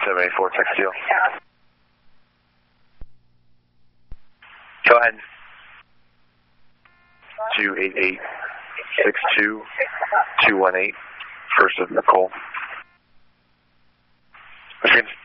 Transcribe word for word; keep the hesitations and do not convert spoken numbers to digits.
seven eight four, text deal. Go ahead. two eight eight, six two, two one eight, first of Nicole. Michigan.